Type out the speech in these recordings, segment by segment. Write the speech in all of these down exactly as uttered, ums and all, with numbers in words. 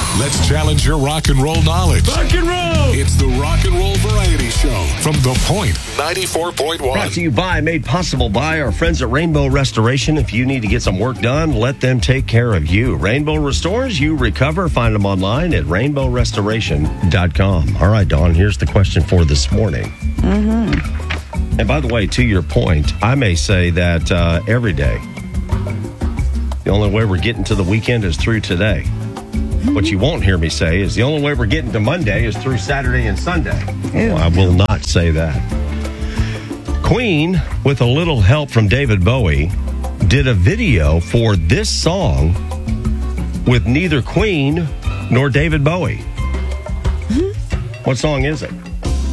Let's challenge your rock and roll knowledge. Rock and roll! It's the Rock and Roll Variety Show from The Point ninety-four point one. Brought to you by, made possible by our friends at Rainbow Restoration. If you need to get some work done, let them take care of you. Rainbow restores, you recover. Find them online at rainbow restoration dot com. All right, Dawn, here's the question for this morning. Mm-hmm. And by the way, to your point, I may say that uh, every day, the only way we're getting to the weekend is through today. What you won't hear me say is the only way we're getting to Monday is through Saturday and Sunday. Well, I will not say that. Queen, with a little help from David Bowie, did a video for this song with neither Queen nor David Bowie. Mm-hmm. What song is it?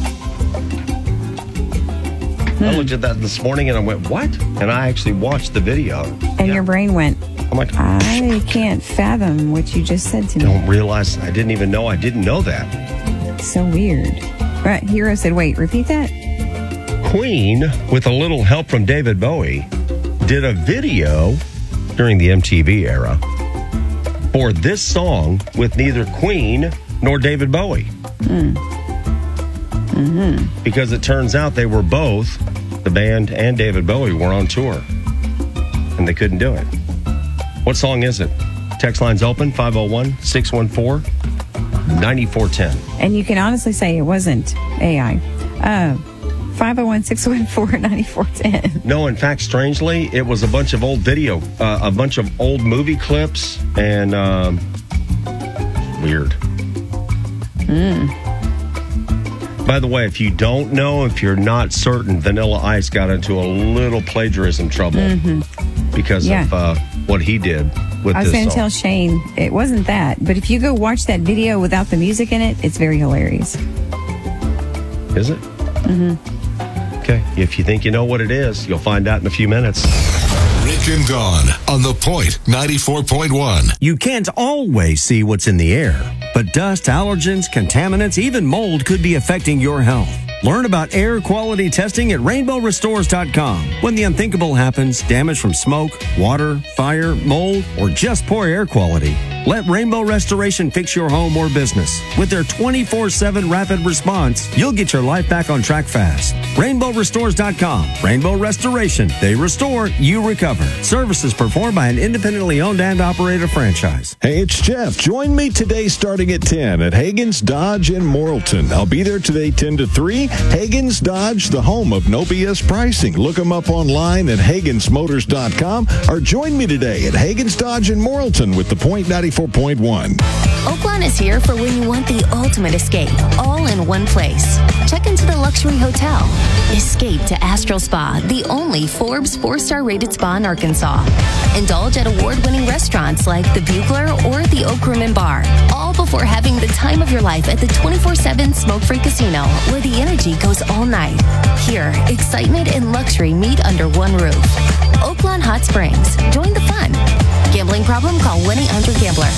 Hmm. I looked at that this morning and I went, what? And I actually watched the video. And yeah. Your brain went, I'm like, I can't fathom what you just said to don't me. Don't realize, I didn't even know I didn't know that. So weird. Right, Hero said, wait, repeat that? Queen, with a little help from David Bowie, did a video during the M T V era for this song with neither Queen nor David Bowie. Mm. Mm-hmm. Because it turns out they were both, the band and David Bowie, were on tour. And they couldn't do it. What song is it? Text line's open, five oh one, six one four, nine four one zero. And you can honestly say it wasn't A I. Uh, five oh one, six one four, nine four one zero. No, in fact, strangely, it was a bunch of old video, uh, a bunch of old movie clips, and um, weird. Mm. By the way, if you don't know, if you're not certain, Vanilla Ice got into a little plagiarism trouble mm-hmm. because yeah. of uh, what he did with this song. I was going to tell Shane, it wasn't that. But if you go watch that video without the music in it, it's very hilarious. Is it? Mm-hmm. Okay. If you think you know what it is, you'll find out in a few minutes. Rick and Dawn on The Point ninety-four point one. You can't always see what's in the air, but dust, allergens, contaminants, even mold could be affecting your health. Learn about air quality testing at rainbow restores dot com. When the unthinkable happens, damage from smoke, water, fire, mold, or just poor air quality, let Rainbow Restoration fix your home or business. With their twenty-four seven rapid response, you'll get your life back on track fast. rainbow restores dot com. Rainbow Restoration. They restore, you recover. Services performed by an independently owned and operated franchise. Hey, it's Jeff. Join me today starting at ten at Hagen's Dodge in Morrilton. I'll be there today ten to three. Hagen's Dodge, the home of no B S pricing. Look them up online at Hagens Motors dot com or join me today at Hagen's Dodge in Morrilton with The Point ninety-four point one. Oaklawn is here for when you want the ultimate escape, all in one place. Check into the luxury hotel. Escape to Astral Spa, the only Forbes four-star rated spa in Arkansas. Indulge at award-winning restaurants like the Bugler or the Oak Room and Bar, all before having the time of your life at the twenty-four seven smoke-free casino, where the energy goes all night. Here, excitement and luxury meet under one roof. Oaklawn Hot Springs. Join the fun. Gambling problem? Call one eight hundred gambler.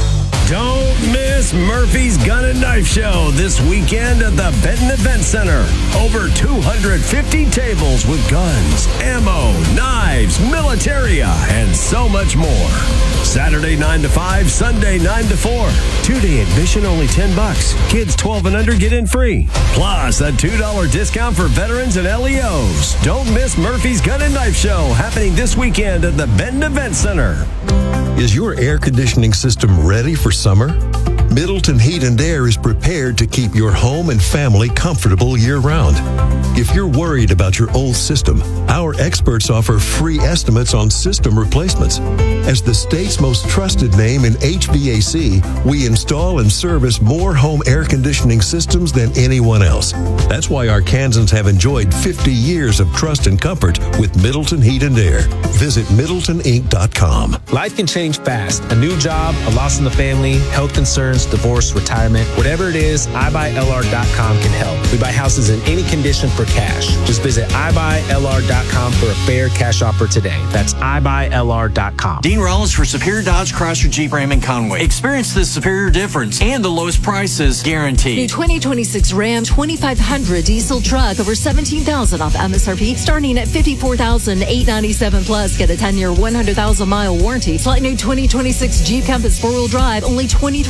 Don't miss Murphy's Gun and Knife Show this weekend at the Benton Event Center. Over two hundred fifty tables with guns, ammo, knives, militaria, and so much more. Saturday nine to five, Sunday nine to four. Two-day admission only ten bucks. Kids twelve and under get in free. Plus a two dollar discount for veterans and L E Os. Don't miss Murphy's Gun and Knife Show happening this weekend at the Benton Event Center. Is your air conditioning system ready for summer? Middleton Heat and Air is prepared to keep your home and family comfortable year-round. If you're worried about your old system, our experts offer free estimates on system replacements. As the state's most trusted name in H V A C, we install and service more home air conditioning systems than anyone else. That's why Arkansans have enjoyed fifty years of trust and comfort with Middleton Heat and Air. Visit middleton inc dot com. Life can change fast. A new job, a loss in the family, health concerns, divorce, retirement, whatever it is, i buy L R dot com can help. We buy houses in any condition for cash. Just visit i buy L R dot com for a fair cash offer today. That's i buy L R dot com. Dean Rollins for Superior Dodge, Chrysler, Jeep, Ram, and Conway. Experience the superior difference and the lowest prices guaranteed. New twenty twenty-six Ram twenty-five hundred diesel truck over seventeen thousand dollars off M S R P, starting at fifty-four thousand eight hundred ninety-seven dollars plus. Get a ten-year, one hundred thousand mile warranty. Select new twenty twenty-six Jeep Compass four-wheel drive, only twenty-three thousand nine hundred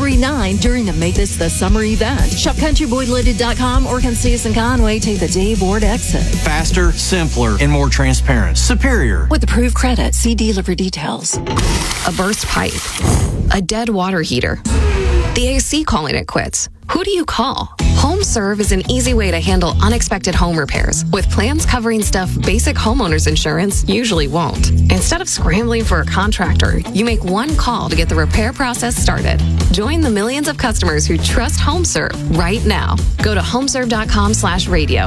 line during the Make This the Summer event. Shop country boy loaded dot com or come see us in Conway. Take the Dave Ward exit. Faster, simpler, and more transparent. Superior. With approved credit, see dealer for details. A burst pipe. A dead water heater. The A C calling it quits. Who do you call? HomeServe is an easy way to handle unexpected home repairs with plans covering stuff basic homeowners insurance usually won't. Instead of scrambling for a contractor, you make one call to get the repair process started. Join the millions of customers who trust HomeServe right now. Go to homeserve dot com slash radio